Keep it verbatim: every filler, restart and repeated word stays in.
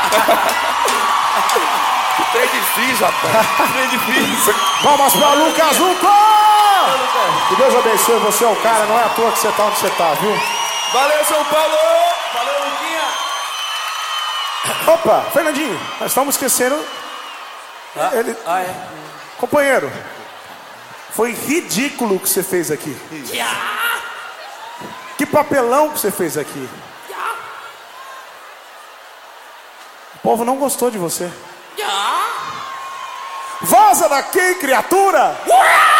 Trem difícil, rapaz. Trem difícil. Vamos pra Lucas Luco! Que Deus abençoe você, é o cara. Não é à toa que você tá onde você tá, viu? Valeu, São Paulo! Valeu, Luquinha! Opa, Fernandinho, nós estamos esquecendo. Ah, Ele... ah é? Companheiro, foi ridículo o que você fez aqui. Que papelão que você fez aqui. O povo não gostou de você. Vaza daqui, criatura!